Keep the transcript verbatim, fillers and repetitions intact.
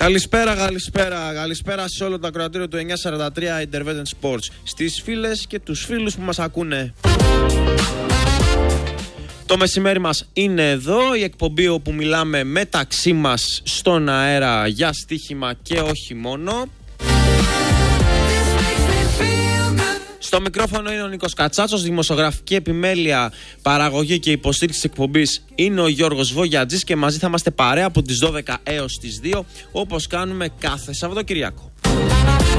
Καλησπέρα, καλησπέρα, καλησπέρα σε όλο το ακροατήριο του εννιακόσια σαράντα τρία Intervention Sports. Στις φίλες και τους φίλους που μας ακούνε. Το μεσημέρι μας είναι εδώ, η εκπομπή όπου μιλάμε μεταξύ μας στον αέρα για στοίχημα και όχι μόνο. Στο μικρόφωνο είναι ο Νίκος Κατσάτσος, δημοσιογραφική επιμέλεια, παραγωγή και υποστήριξη της εκπομπής είναι ο Γιώργος Βογιατζής και μαζί θα είμαστε παρέα από τις δώδεκα έως τις δύο, όπως κάνουμε κάθε Σαββατοκυριακό.